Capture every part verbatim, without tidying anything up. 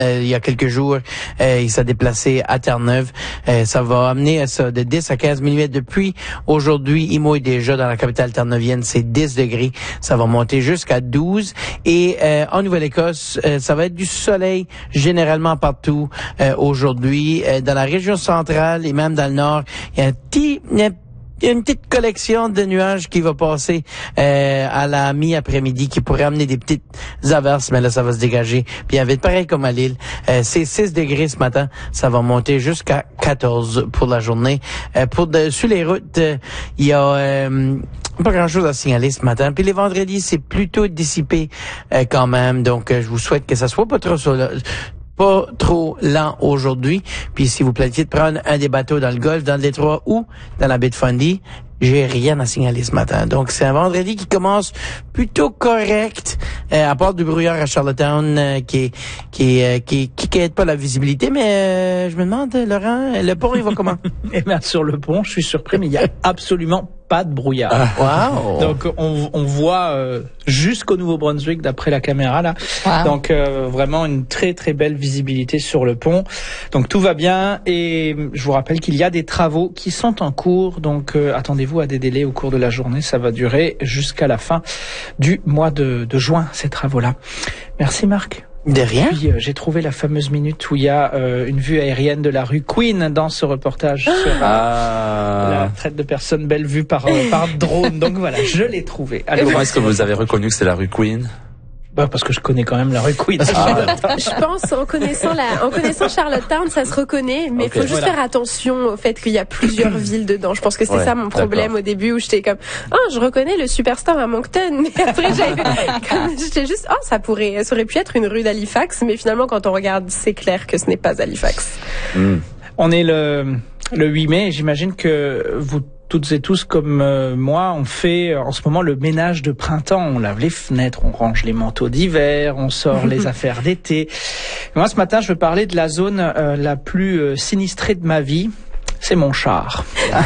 Euh, il y a quelques jours, euh, il s'est déplacé à Terre-Neuve. Euh, ça va amener ça de dix à quinze millimètres de pluie. Aujourd'hui, il mouille déjà dans la capitale terre-neuvienne, c'est dix degrés. Ça va monter jusqu'à douze. Et euh, en Nouvelle-Écosse, euh, ça va être du soleil généralement partout euh, aujourd'hui. Euh, dans la région centrale et même dans le nord, il y a un petit... Il y a Il y a une petite collection de nuages qui va passer euh, à la mi-après-midi, qui pourrait amener des petites averses, mais là, ça va se dégager. Puis il va être pareil comme à Lille. Euh, c'est six degrés ce matin. Ça va monter jusqu'à quatorze pour la journée. Euh, pour de, sur les routes, euh, il y a euh, pas grand-chose à signaler ce matin. Puis les vendredis, c'est plutôt dissipé euh, quand même. Donc, euh, je vous souhaite que ça soit pas trop sur le, pas trop lent aujourd'hui. Puis si vous planifiez de prendre un des bateaux dans le Golfe, dans le Détroit ou dans la baie de Fundy, j'ai rien à signaler ce matin. Donc c'est un vendredi qui commence plutôt correct, euh, à part du brouillard à Charlottetown euh, qui qui euh, qui qui qui aide pas la visibilité. Mais euh, je me demande, Laurent, le pont il va comment? Eh bien sur le pont, je suis surpris, mais il y a absolument pas de brouillard. Ah, wow. Donc on, on voit euh, jusqu'au Nouveau-Brunswick d'après la caméra là. Wow. Donc euh, vraiment une très très belle visibilité sur le pont. Donc tout va bien et je vous rappelle qu'il y a des travaux qui sont en cours. Donc euh, attendez-vous à des délais au cours de la journée. Ça va durer jusqu'à la fin du mois de, de juin ces travaux-là. Merci Marc. De rien. Puis euh, j'ai trouvé la fameuse minute où il y a euh, une vue aérienne de la rue Queen dans ce reportage ah. sur euh, la traite de personnes belle vue par euh, par drone. Donc voilà, je l'ai trouvé. Alors, comment est-ce que vous avez reconnu que c'est la rue Queen? Bah parce que je connais quand même la rue Queen. Ah. Je pense en connaissant la, en connaissant Charlottetown, ça se reconnaît, mais il okay. faut juste voilà. faire attention au fait qu'il y a plusieurs villes dedans. Je pense que c'est ouais, ça mon problème au début où j'étais comme ah oh, je reconnais le Superstore à Moncton, mais après j'avais comme j'étais juste oh ça pourrait ça aurait pu être une rue d'Halifax, mais finalement quand on regarde c'est clair que ce n'est pas Halifax. Mm. On est le le huit mai, et j'imagine que vous toutes et tous comme euh, moi, on fait euh, en ce moment le ménage de printemps. On lave les fenêtres, on range les manteaux d'hiver, on sort les affaires d'été. Et moi, ce matin, je veux parler de la zone euh, la plus euh, sinistrée de ma vie. C'est mon char.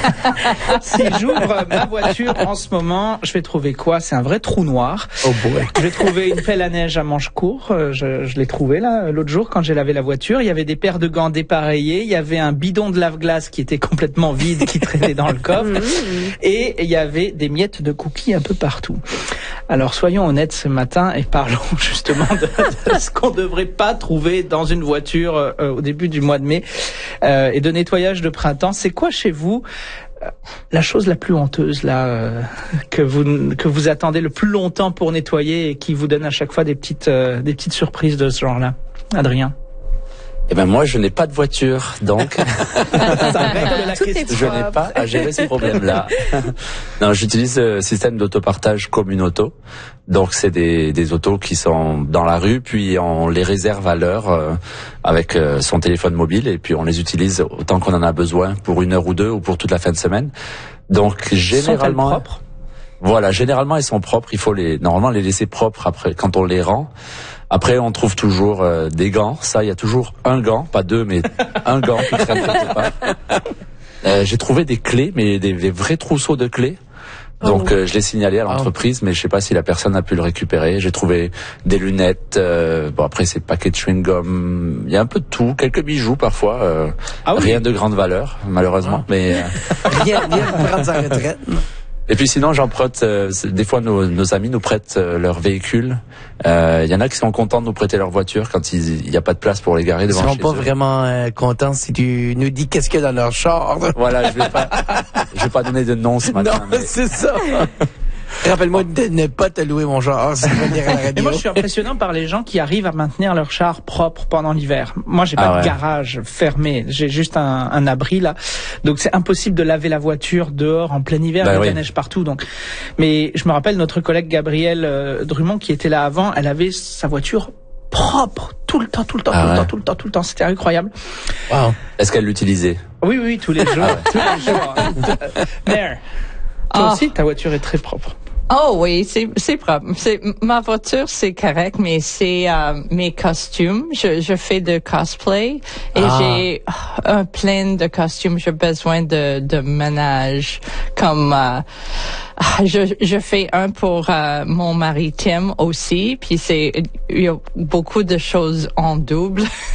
Si j'ouvre ma voiture en ce moment, je vais trouver quoi? C'est un vrai trou noir. Oh boy. Je vais trouver une pelle à neige à manche court. Je, je l'ai trouvé là l'autre jour quand j'ai lavé la voiture. Il y avait des paires de gants dépareillés. Il y avait un bidon de lave-glace qui était complètement vide, qui traînait dans le coffre. Et il y avait des miettes de cookies un peu partout. Alors soyons honnêtes ce matin et parlons justement de, de ce qu'on ne devrait pas trouver dans une voiture euh, au début du mois de mai euh, et de nettoyage de printemps. C'est quoi chez vous euh, la chose la plus honteuse là euh, que vous que vous attendez le plus longtemps pour nettoyer et qui vous donne à chaque fois des petites euh, des petites surprises de ce genre-là? Adrien? Eh ben moi je n'ai pas de voiture, donc ça règle la question. Je n'ai pas à gérer ce problème-là. Non, j'utilise le système d'autopartage Communauto. Donc c'est des des autos qui sont dans la rue, puis on les réserve à l'heure euh, avec euh, son téléphone mobile, et puis on les utilise autant qu'on en a besoin pour une heure ou deux ou pour toute la fin de semaine. Donc généralement. Sont-elles propres ? Voilà, généralement elles sont propres. Il faut les normalement les laisser propres après quand on les rend. Après, on trouve toujours euh, des gants. Ça, il y a toujours un gant, pas deux, mais un gant qui traîne quelque part. Euh, j'ai trouvé des clés, mais des, des vrais trousseaux de clés. Donc, euh, je l'ai signalé à l'entreprise, mais je sais pas si la personne a pu le récupérer. J'ai trouvé des lunettes. Euh, bon, après, c'est paquets de chewing-gum. Il y a un peu de tout, quelques bijoux parfois. Euh, ah oui. Rien de grande valeur, malheureusement, ah. mais euh... rien, rien pour prendre sa retraite. Et puis sinon, j'emprunte, euh, des fois nos, nos amis nous prêtent euh, leur véhicule. Il euh, y en a qui sont contents de nous prêter leur voiture quand il n'y a pas de place pour les garer devant chez eux. Ils sont pas vraiment euh, contents si tu nous dis qu'est-ce qu'il y a dans leur char. Voilà, je vais pas, je vais pas donner de nom ce matin. Non, mais... c'est ça. Rappelle-moi de ne pas te louer mon char, si tu veux dire à la radio. Et moi, je suis impressionnant par les gens qui arrivent à maintenir leur char propre pendant l'hiver. Moi, j'ai pas ah ouais. de garage fermé. J'ai juste un, un abri, là. Donc, c'est impossible de laver la voiture dehors en plein hiver. Bah, il y a oui. de la neige partout. Donc, mais je me rappelle notre collègue Gabrielle euh, Drummond qui était là avant. Elle avait sa voiture propre tout le temps, tout le temps, ah tout ouais. le temps, tout le temps, tout le temps. C'était incroyable. Wow. Est-ce qu'elle l'utilisait? Oui, oui, tous les jours. Ah ouais. Tous les jours. Mère, toi oh. aussi, ta voiture est très propre. Oh oui, c'est c'est propre. C'est ma voiture, c'est correct, mais c'est euh, mes costumes. Je je fais de cosplay et ah. j'ai un plein de costumes. J'ai besoin de de ménage. Comme euh, je je fais un pour euh, mon mari Tim aussi. Puis c'est il y a beaucoup de choses en double.